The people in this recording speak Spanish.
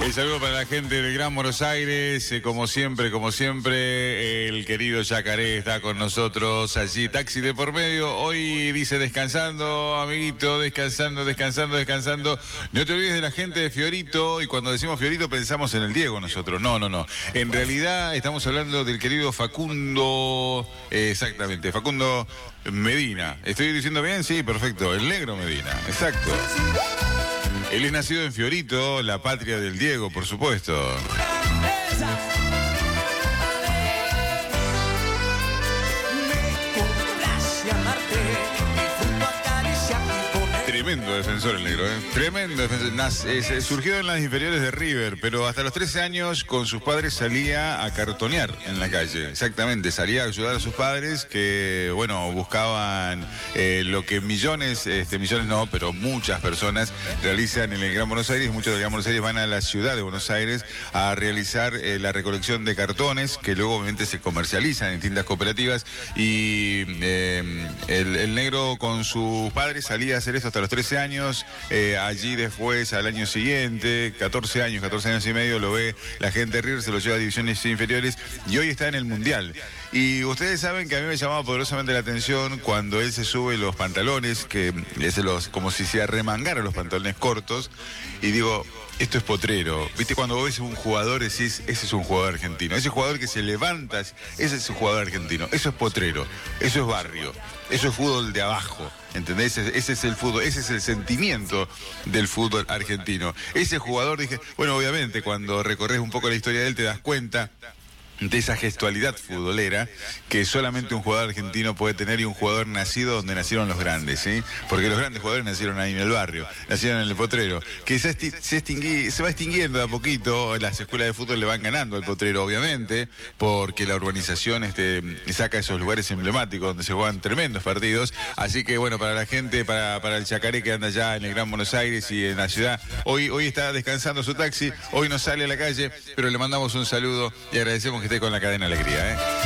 El saludo para la gente del Gran Buenos Aires, como siempre, el querido Yacaré está con nosotros allí, taxi de por medio. Hoy dice descansando, amiguito, descansando. No te olvides de la gente de Fiorito, y cuando decimos Fiorito pensamos en el Diego nosotros. No. En realidad estamos hablando del querido Facundo, exactamente, Facundo Medina. ¿Estoy diciendo bien? Sí, perfecto, el negro Medina, exacto. Él es nacido en Fiorito, la patria del Diego, por supuesto. Tremendo defensor el negro, ¿eh? Tremendo defensor. Surgió en las inferiores de River, pero hasta los 13 años con sus padres salía a cartonear en la calle. Exactamente, salía a ayudar a sus padres que, bueno, buscaban lo que millones no, pero muchas personas realizan en el Gran Buenos Aires. Muchos del Gran Buenos Aires van a la ciudad de Buenos Aires a realizar la recolección de cartones, que luego obviamente se comercializan en distintas cooperativas. Y el negro con sus padres salía a hacer esto hasta los 13 años, allí después al año siguiente, 14 años y medio, lo ve la gente de River, se lo lleva a divisiones inferiores y hoy está en el Mundial. Y ustedes saben que a mí me llamaba poderosamente la atención cuando él se sube los pantalones, que como si se arremangara los pantalones cortos, y digo, esto es potrero. ¿Viste? Cuando vos ves un jugador decís, ese es un jugador argentino. Ese jugador que se levanta, ese es un jugador argentino. Eso es potrero, eso es barrio, eso es fútbol de abajo. ¿Entendés? Ese es el fútbol, ese es el sentimiento del fútbol argentino. Ese jugador, dije, bueno, obviamente cuando recorres un poco la historia de él te das cuenta de esa gestualidad futbolera que solamente un jugador argentino puede tener, y un jugador nacido donde nacieron los grandes, ¿sí? Porque los grandes jugadores nacieron ahí en el barrio, nacieron en el potrero, que se va extinguiendo de a poquito. Las escuelas de fútbol le van ganando al potrero, obviamente, porque la urbanización saca esos lugares emblemáticos donde se juegan tremendos partidos. Así que bueno, para la gente, para el Yacaré que anda allá en el Gran Buenos Aires y en la ciudad, hoy está descansando su taxi, hoy no sale a la calle, pero le mandamos un saludo y agradecemos que esté con la cadena Alegría, ¿eh?